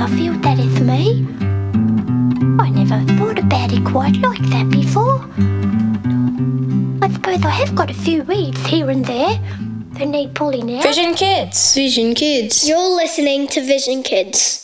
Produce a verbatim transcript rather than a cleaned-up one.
I feel that is me. I never thought about it quite like that before. I suppose I have got a few weeds here and there that need pulling out. Vision Kids. Vision Kids. You're listening to Vision Kids.